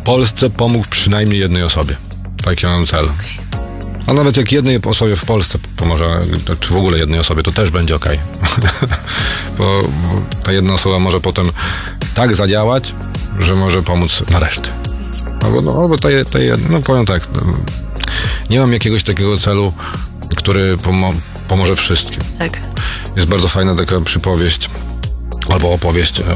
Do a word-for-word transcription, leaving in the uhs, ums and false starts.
Polsce pomógł przynajmniej jednej osobie. Taki mam cel. A nawet jak jednej osobie w Polsce pomoże, czy w ogóle jednej osobie, to też będzie okej. bo, bo ta jedna osoba może potem tak zadziałać, że może pomóc na resztę. Albo, no, albo ta, ta, no powiem tak, no, nie mam jakiegoś takiego celu, który pomo- pomoże wszystkim. Tak. Jest bardzo fajna taka przypowieść albo opowieść